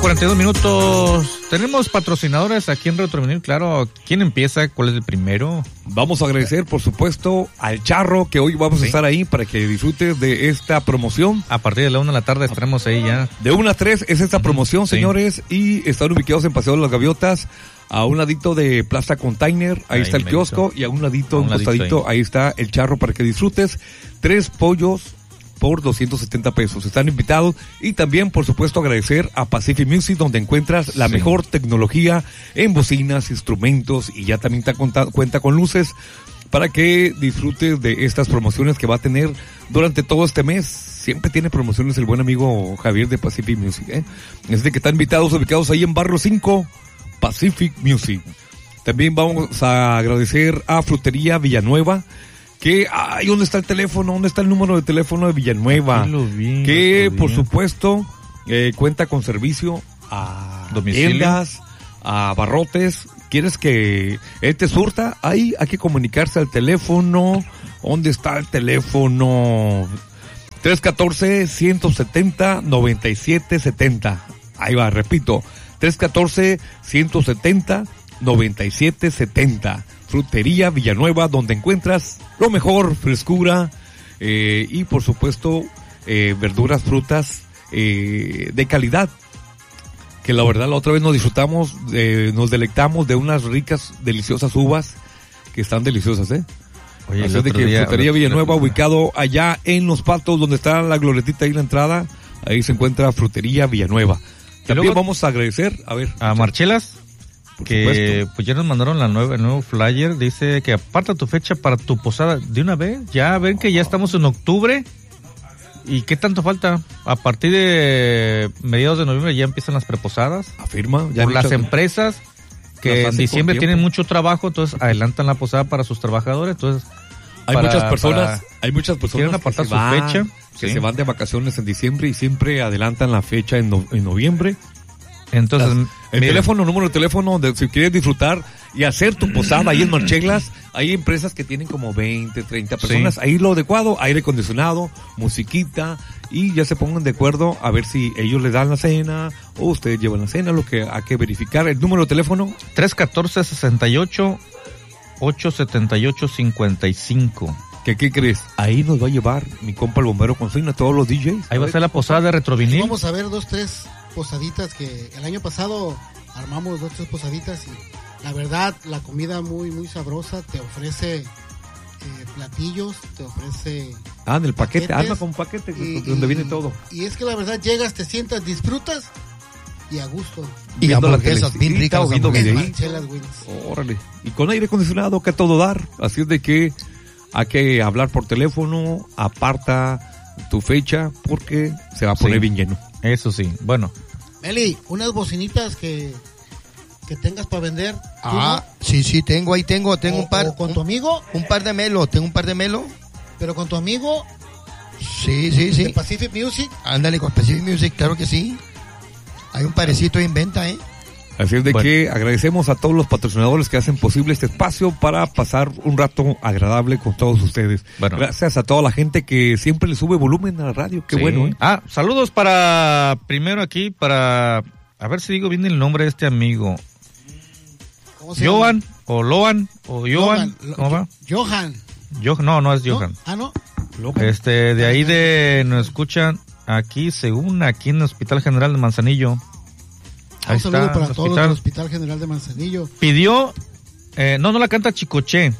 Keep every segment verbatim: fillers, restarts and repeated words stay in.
cuarenta y dos minutos. Tenemos patrocinadores aquí en Retrovinil, claro. ¿Quién empieza? ¿Cuál es el primero? Vamos a agradecer, por supuesto, al Charro, que hoy vamos sí. a estar ahí para que disfrutes de esta promoción. A partir de la una de la tarde estaremos ahí ya. De una a tres es esta promoción, sí. señores, y están ubicados en Paseo de las Gaviotas, a un ladito de Plaza Container, ahí, ahí está el kiosco, y a un ladito, a un, un ladito costadito, ahí. ahí está el Charro para que disfrutes. Tres pollos por doscientos setenta pesos. Están invitados. Y también, por supuesto, agradecer a Pacific Music, donde encuentras la sí. mejor tecnología en bocinas, instrumentos, y ya también te cuenta, cuenta con luces para que disfrutes de estas promociones que va a tener durante todo este mes. Siempre tiene promociones el buen amigo Javier de Pacific Music, ¿eh? Es de que están invitados, ubicados ahí en Barrio cinco, Pacific Music. También vamos a agradecer a Frutería Villanueva, que, ay, ¿dónde está el teléfono? ¿Dónde está el número de teléfono de Villanueva? Vi, que, por supuesto, eh, cuenta con servicio a tiendas, a barrotes. ¿Quieres que él te surta? Ahí hay que comunicarse al teléfono. ¿Dónde está el teléfono? tres uno cuatro, uno siete cero, nueve siete siete cero. Ahí va, repito. tres uno cuatro, uno siete cero, nueve siete siete cero. Frutería Villanueva, donde encuentras lo mejor, frescura, eh, y por supuesto, eh, verduras, frutas, eh, de calidad. Que la verdad la otra vez nos disfrutamos, eh, nos deleitamos de unas ricas, deliciosas uvas, que están deliciosas, ¿eh? Oye, Así de que día, Frutería Villanueva, ubicado allá en Los Patos, donde está la glorietita ahí en la entrada, ahí se encuentra Frutería Villanueva. También luego, vamos a agradecer, a ver. A Marchelas, que supuesto. Pues ya nos mandaron la nueva, el nuevo flyer. Dice que aparta tu fecha para tu posada de una vez. Ya ven que ya estamos en octubre. ¿Y qué tanto falta? A partir de mediados de noviembre ya empiezan las preposadas. Afirma. Ya por las empresas que en diciembre tienen mucho trabajo, entonces adelantan la posada para sus trabajadores. Entonces hay para, muchas personas, hay muchas personas quieren apartar que su van, fecha, que sí. se van de vacaciones en diciembre y siempre adelantan la fecha en, no, en noviembre. Entonces, Las, el mira. teléfono, número de teléfono, de, si quieres disfrutar y hacer tu posada ahí en Marcheglas, hay empresas que tienen como veinte, treinta personas, sí. ahí lo adecuado, aire acondicionado, musiquita, y ya se pongan de acuerdo a ver si ellos les dan la cena o ustedes llevan la cena, lo que hay que verificar. El número de teléfono tres uno cuatro, seis ocho, ocho siete ocho, cinco cinco. ¿Qué, ¿Qué crees? Ahí nos va a llevar mi compa el bombero Consigna, todos los D Js. Ahí va a ser la posada de Retrovinil. Vamos a ver dos, tres posaditas que el año pasado armamos dos, tres posaditas y la verdad la comida muy, muy sabrosa, te ofrece eh, platillos, te ofrece... Ah, en el paquete, arma con paquete, y, donde y, viene todo. Y es que la verdad llegas, te sientas, disfrutas y a gusto. Y viendo hamburguesas bien ricas, viendo videos. Órale. Y con aire acondicionado que a todo dar, así es de que hay que hablar por teléfono, aparta tu fecha porque se va a poner sí, bien lleno. Eso sí, bueno. Meli, unas bocinitas que que tengas para vender. Ah, ¿no? sí, sí, tengo, ahí tengo, tengo o, un par. O con tu amigo. Un, un par de melo, tengo un par de melo. Pero con tu amigo. Sí, sí, sí. De Pacific Music. Ándale, con Pacific Music, claro que sí. Hay un parecito en venta, ¿eh? Así es de bueno. que agradecemos a todos los patrocinadores que hacen posible este espacio para pasar un rato agradable con todos ustedes. Bueno. Gracias a toda la gente que siempre le sube volumen a la radio. Qué sí. bueno, ¿eh? Ah, saludos para, primero aquí, para, a ver si digo bien el nombre de este amigo. ¿Cómo se Johan, llama? O Loan, o Johan, ¿cómo va? Johan. Yo, no, no es Johan. ¿No? Ah, no. Este, de ahí de, nos escuchan aquí, según aquí en el Hospital General de Manzanillo. Ahí un saludo está, para todos los del Hospital General de Manzanillo. Pidió, eh, no, no la canta Chicoche,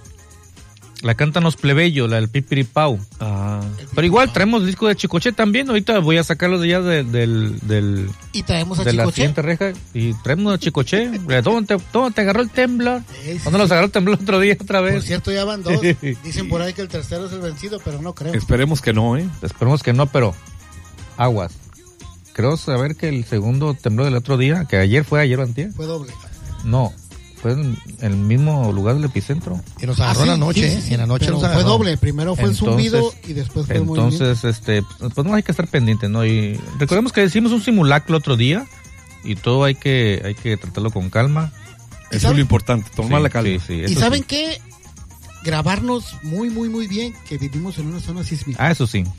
la cantan los plebeyos, la del Pipiripau. Ah. Pero igual traemos disco de Chicoche también, ahorita voy a sacarlos de ya de, del, del... Y traemos a de Chicoche. La siguiente reja, y traemos a Chicoche. ¿Dónde te, dónde te agarró el temblor? ¿Dónde los agarró el temblor otro día otra vez? Por cierto, ya van dos. Dicen por ahí que el tercero es el vencido, pero no creo. Esperemos que no, ¿eh? Esperemos que no, pero aguas. Creo saber que el segundo temblor del otro día, que ayer fue, ayer o antier. Fue doble. No, fue en el mismo lugar del epicentro. Y nos agarró ah, sí, en la noche, sí, sí, sí. En la noche nos agarró. Fue doble, primero fue entonces, el zumbido y después fue el movimiento. Entonces, este, pues no hay que estar pendientes, ¿no? Y recordemos que hicimos un simulacro el otro día y todo hay que, hay que tratarlo con calma. Eso es lo importante, tomar sí, la calma. Sí, sí, ¿Y saben sí. qué? Grabarnos muy, muy, muy bien, que vivimos en una zona sísmica. Ah, eso sí.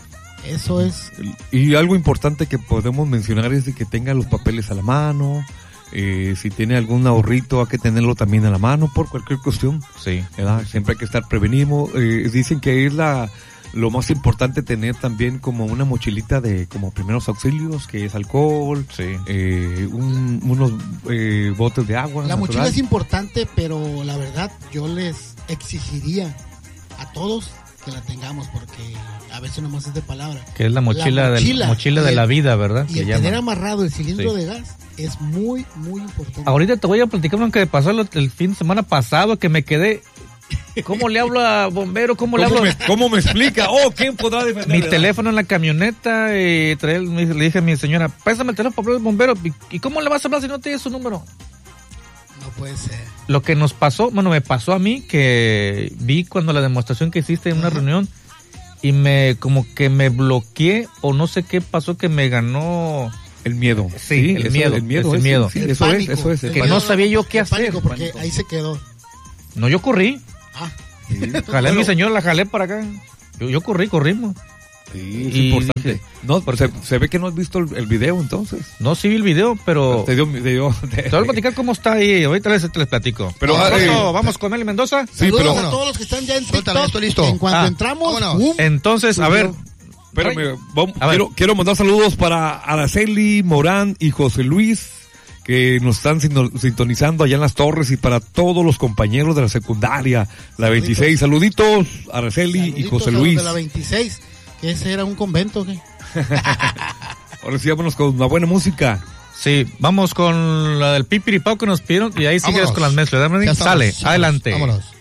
Eso es. Y algo importante que podemos mencionar es de que tenga los papeles a la mano. Eh, si tiene algún ahorrito, hay que tenerlo también a la mano por cualquier cuestión. Sí. ¿Verdad? Siempre hay que estar prevenido. Eh, dicen que es la lo más importante tener también como una mochilita de como primeros auxilios, que es alcohol, sí. eh, un, unos eh, botes de agua. La natural. mochila es importante, pero la verdad yo les exigiría a todos que la tengamos, porque a veces nomás es de palabra. Que es la mochila, la mochila, del, mochila de el, la vida, ¿verdad? Y que el llaman. tener amarrado el cilindro sí. de gas es muy, muy importante. Ahorita te voy a platicar lo que pasó el, el fin de semana pasado, que me quedé... ¿Cómo le hablo a bombero? ¿Cómo le ¿Cómo hablo? Me, ¿Cómo me explica? Oh, ¿quién podrá defender? Mi teléfono en la camioneta y trae, le dije a mi señora, pásame el teléfono para hablar al bombero. ¿Y cómo le vas a hablar si no tienes su número? No puede ser. Lo que nos pasó, bueno, me pasó a mí, que vi cuando la demostración que hiciste en una Ajá. reunión y me, como que me bloqueé o no sé qué pasó, que me ganó... El miedo. Sí, sí el, eso, miedo, el miedo. El es, miedo. Sí, eso pánico, es, eso es. Que pánico. No sabía yo qué hacer. Porque pánico. Ahí se quedó. No, yo corrí. Ah. Sí. Jalé a mi señora, la jalé para acá. Yo, yo corrí, corrimos. Sí, es y importante. Dije, no, pero se, se ve que no has visto el, el video entonces. No, sí vi el video, pero... Te dio... Te, dio, te... te voy a platicar cómo está ahí, ahorita les, les platico. Pero no, eh, vamos con Meli Mendoza. Sí, Saludos pero... a todos los que están ya en TikTok. Estoy listo. En cuanto ah, entramos... Uh, entonces, a ver... Espérame, vamos, quiero, quiero mandar saludos para Araceli, Morán y José Luis, que nos están sintonizando allá en Las Torres, y para todos los compañeros de la secundaria, la veintiséis. Saluditos, Araceli Saluditos y José Luis. De la veintiséis, que ese era un convento, ¿qué? Ahora sí, vámonos con una buena música. Sí, vamos con la del Pipiripao que nos pidieron y ahí sigues con las mezclas. Sale, vámonos. Adelante. Vámonos.